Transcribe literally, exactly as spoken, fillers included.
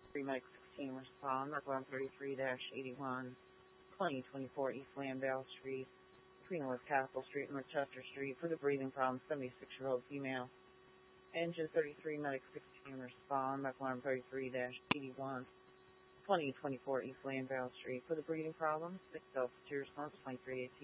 three Medic sixteen respond, Medical Arm thirty-three eighty-one, twenty twenty-four East Lambdale Street, between North Castle Street and Rochester Street for the breathing problem, seventy-six-year-old female. Engine thirty-three Medic sixteen respond, Medical Arm thirty-three eighty-one, twenty twenty-four East Lambdale Street for the breathing problem, six officers, twenty-three eighteen.